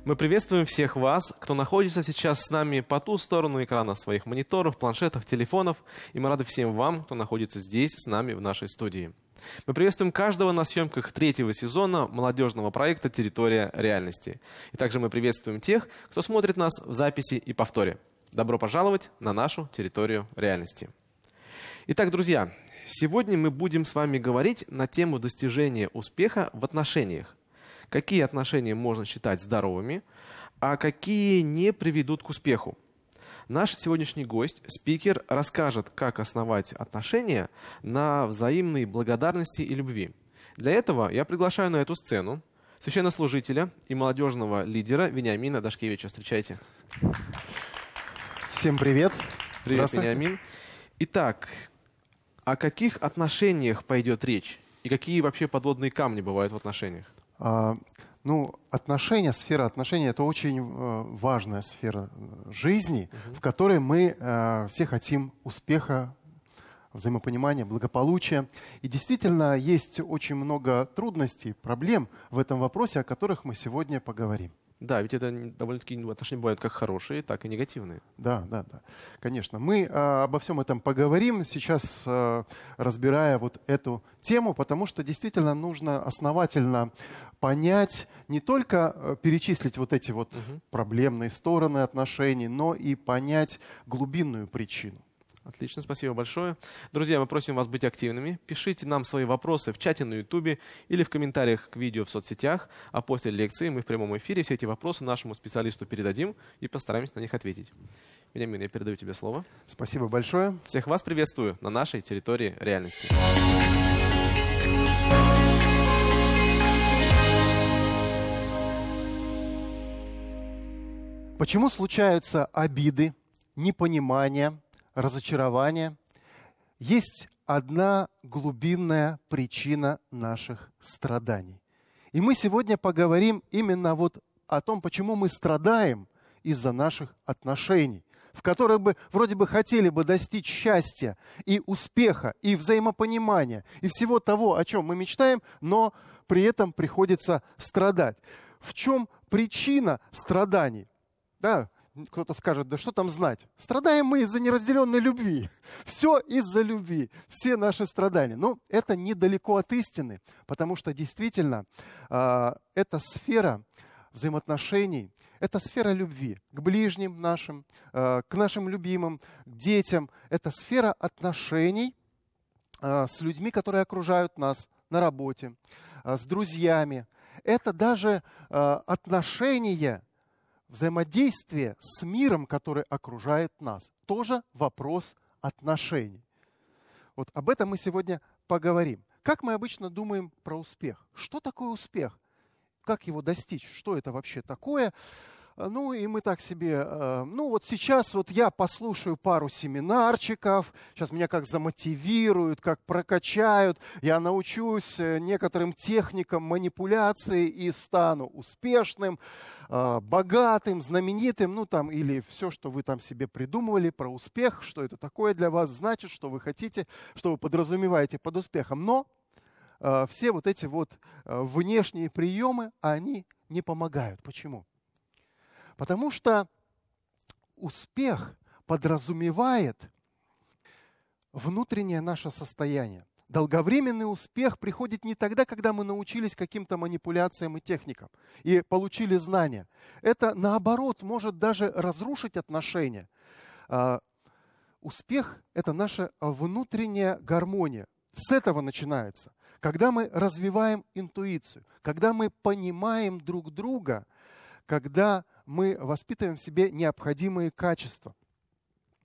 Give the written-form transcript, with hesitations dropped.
Мы приветствуем всех вас, кто находится сейчас с нами по ту сторону экрана своих мониторов, планшетов, телефонов. И мы рады всем вам, кто находится здесь с нами в нашей студии. Мы приветствуем каждого на съемках третьего сезона молодежного проекта «Территория реальности». И также мы приветствуем тех, кто смотрит нас в записи и повторе. Добро пожаловать на нашу территорию реальности. Итак, друзья, сегодня мы будем с вами говорить на тему достижения успеха в отношениях. Какие отношения можно считать здоровыми, а какие не приведут к успеху. Наш сегодняшний гость, спикер, расскажет, как основать отношения на взаимной благодарности и любви. Для этого я приглашаю на эту сцену священнослужителя и молодежного лидера Вениамина Дашкевича. Встречайте. Всем привет. Привет, Вениамин. Итак, о каких отношениях пойдет речь? И какие вообще подводные камни бывают в отношениях? Отношения, сфера отношений — это очень важная сфера жизни, в которой мы все хотим успеха, взаимопонимания, благополучия. И действительно, есть очень много трудностей, проблем в этом вопросе, о которых мы сегодня поговорим. Да, ведь это довольно-таки отношения бывают как хорошие, так и негативные. Да, конечно. Мы обо всем этом поговорим сейчас, разбирая вот эту тему, потому что действительно нужно основательно понять, не только перечислить вот эти вот проблемные стороны отношений, но и понять глубинную причину. Отлично, спасибо большое. Друзья, мы просим вас быть активными. Пишите нам свои вопросы в чате на YouTube или в комментариях к видео в соцсетях. А после лекции мы в прямом эфире все эти вопросы нашему специалисту передадим и постараемся на них ответить. Вениамин, я передаю тебе слово. Спасибо большое. Всех вас приветствую на нашей территории реальности. Почему случаются обиды, непонимания, разочарование? Есть одна глубинная причина наших страданий. И мы сегодня поговорим именно вот о том, почему мы страдаем из-за наших отношений, в которых бы вроде бы хотели бы достичь счастья и успеха, и взаимопонимания, и всего того, о чем мы мечтаем, но при этом приходится страдать. В чем причина страданий? Да, кто-то скажет, да что там знать? Страдаем мы из-за неразделенной любви. Все из-за любви. Все наши страдания. Но это недалеко от истины, потому что действительно эта сфера взаимоотношений, это сфера любви к ближним нашим, к нашим любимым, к детям. Это сфера отношений с людьми, которые окружают нас на работе, с друзьями. Это даже отношения, взаимодействие с миром, который окружает нас. Тоже вопрос отношений. Вот об этом мы сегодня поговорим. Как мы обычно думаем про успех? Что такое успех? Как его достичь? Что это вообще такое? Ну и мы так себе, вот сейчас вот я послушаю пару семинарчиков, сейчас меня как замотивируют, как прокачают, я научусь некоторым техникам манипуляции и стану успешным, богатым, знаменитым, или все, что вы там себе придумывали про успех, что это такое для вас значит, что вы хотите, что вы подразумеваете под успехом. Но все вот эти вот внешние приемы, они не помогают. Почему? Потому что успех подразумевает внутреннее наше состояние. Долговременный успех приходит не тогда, когда мы научились каким-то манипуляциям и техникам и получили знания. Это, наоборот, может даже разрушить отношения. Успех – это наша внутренняя гармония. С этого начинается. Когда мы развиваем интуицию, когда мы понимаем друг друга, когда мы воспитываем в себе необходимые качества.